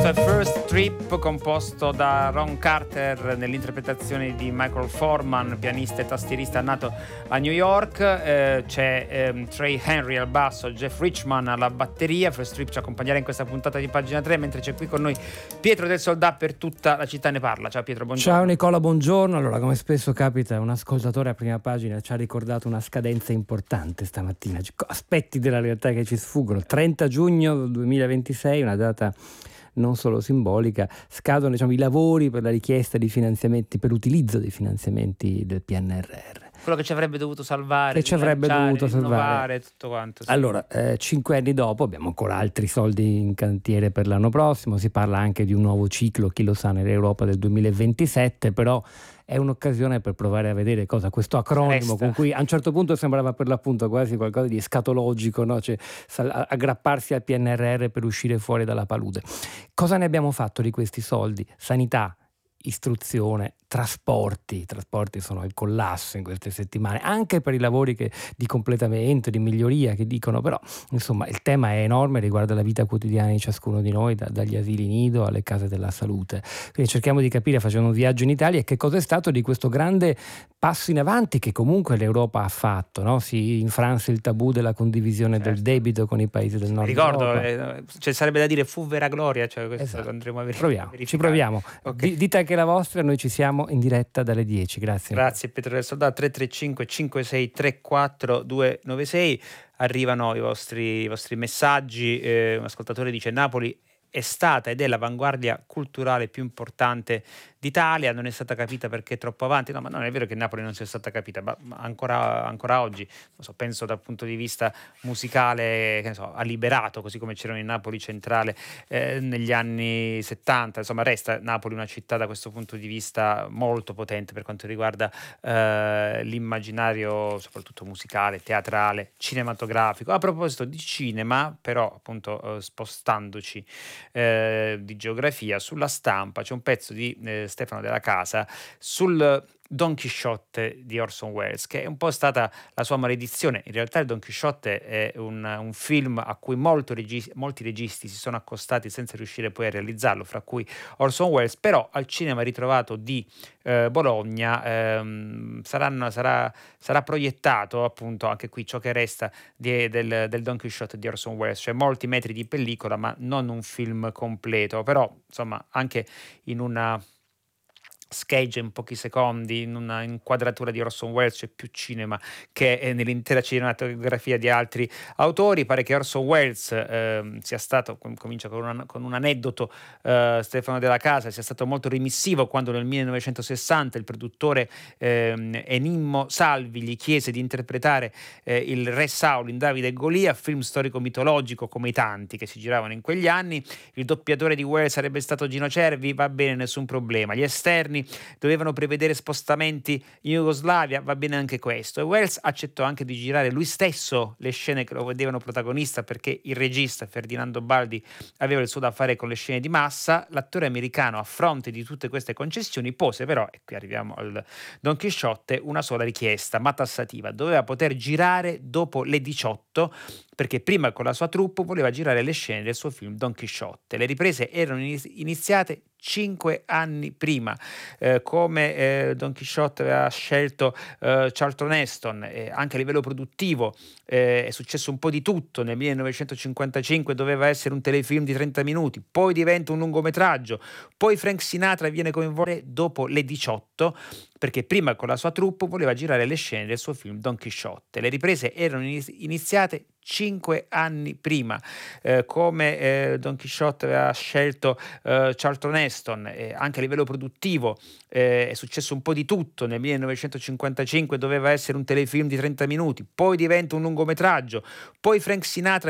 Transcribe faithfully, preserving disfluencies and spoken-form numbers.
Questo è First Trip, composto da Ron Carter nell'interpretazione di Michael Foreman, pianista e tastierista nato a New York. Eh, c'è ehm, Trey Henry al basso, Jeff Richman alla batteria. First Trip ci accompagnerà in questa puntata di Pagina tre, mentre c'è qui con noi Pietro del Soldà per tutta la città ne parla. Ciao Pietro, buongiorno. Ciao Nicola, buongiorno. Allora, come spesso capita, un ascoltatore a Prima Pagina ci ha ricordato una scadenza importante stamattina, aspetti della realtà che ci sfuggono. trenta giugno duemilaventisei, una data non solo simbolica, scadono diciamo, i lavori per la richiesta di finanziamenti, per l'utilizzo dei finanziamenti del P N R R. Quello che ci avrebbe dovuto salvare, che ci avrebbe dovuto salvare, tutto quanto. Sì. Allora, eh, cinque anni dopo abbiamo ancora altri soldi in cantiere per l'anno prossimo, si parla anche di un nuovo ciclo, chi lo sa, nell'Europa del duemilaventisette, però è un'occasione per provare a vedere cosa questo acronimo Resta. con cui a un certo punto sembrava per l'appunto quasi qualcosa di escatologico, no? Cioè aggrapparsi al P N R R per uscire fuori dalla palude. Cosa ne abbiamo fatto di questi soldi? Sanità, istruzione, trasporti. I trasporti sono al collasso in queste settimane, anche per i lavori che, di completamento, di miglioria che dicono, però insomma il tema è enorme, riguarda la vita quotidiana di ciascuno di noi, da, dagli asili nido alle case della salute. Quindi cerchiamo di capire, facendo un viaggio in Italia, che cosa è stato di questo grande passo in avanti che comunque l'Europa ha fatto, no? Si infranse il tabù della condivisione certo. del debito con i paesi del nord Ricordo, Europa. Eh, cioè, sarebbe da dire fu vera gloria, cioè questo esatto. andremo a ver- proviamo, verificare. Ci proviamo. Okay. D- dite anche la vostra, noi ci siamo in diretta dalle dieci. Grazie. Grazie Pietro del Soldà. Tre tre cinque cinque sei tre quattro due nove sei. Arrivano i vostri, i vostri messaggi. Eh, un ascoltatore dice: Napoli è stata ed è l'avanguardia culturale più importante d'Italia, non è stata capita perché è troppo avanti. No, ma non è vero che Napoli non sia stata capita, ma ancora, ancora oggi, non so, penso dal punto di vista musicale, che ne so, ha liberato, così come c'erano in Napoli Centrale eh, negli anni settanta, insomma resta Napoli una città da questo punto di vista molto potente per quanto riguarda eh, l'immaginario soprattutto musicale, teatrale, cinematografico. A proposito di cinema, però appunto eh, spostandoci eh, di geografia, sulla stampa c'è un pezzo di eh, Stefano Della Casa sul Don Chisciotte di Orson Welles, che è un po' stata la sua maledizione. In realtà il Don Chisciotte è un, un film a cui molto regi- molti registi si sono accostati senza riuscire poi a realizzarlo, fra cui Orson Welles, però al cinema ritrovato di eh, Bologna ehm, saranno, sarà, sarà proiettato appunto anche qui ciò che resta di, del, del Don Chisciotte di Orson Welles, cioè molti metri di pellicola ma non un film completo, però insomma anche in una scheggia in pochi secondi, in una inquadratura di Orson Welles c'è più cinema che nell'intera cinematografia di altri autori. Pare che Orson Welles eh, sia stato, comincia con, una, con un aneddoto, eh, Stefano Della Casa, sia stato molto remissivo quando nel millenovecentosessanta il produttore eh, Enimmo Salvi gli chiese di interpretare eh, il Re Saulo in Davide e Golia, film storico-mitologico come i tanti che si giravano in quegli anni. Il doppiatore di Welles sarebbe stato Gino Cervi, va bene, nessun problema. Gli esterni dovevano prevedere spostamenti in Jugoslavia, va bene anche questo. E Welles accettò anche di girare lui stesso le scene che lo vedevano protagonista, perché il regista Ferdinando Baldi aveva il suo da fare con le scene di massa. L'attore americano, a fronte di tutte queste concessioni, pose però, e qui arriviamo al Don Chisciotte, una sola richiesta, ma tassativa: doveva poter girare dopo le diciotto, perché prima con la sua troupe voleva girare le scene del suo film Don Chisciotte. Le riprese erano iniziate cinque anni prima, eh, come eh, Don Chisciotte aveva scelto eh, Charlton Heston. Eh, anche a livello produttivo eh, è successo un po' di tutto. Nel millenovecentocinquantacinque doveva essere un telefilm di trenta minuti, poi diventa un lungometraggio, poi Frank Sinatra viene coinvolto dopo le diciotto, perché prima con la sua troupe voleva girare le scene del suo film Don Chisciotte. Le riprese erano iniziate cinque anni prima, eh, come eh, Don Chisciotte aveva scelto eh, Charlton Heston. Eh, anche a livello produttivo eh, è successo un po' di tutto. Nel millenovecentocinquantacinque doveva essere un telefilm di trenta minuti, poi diventa un lungometraggio, poi Frank Sinatra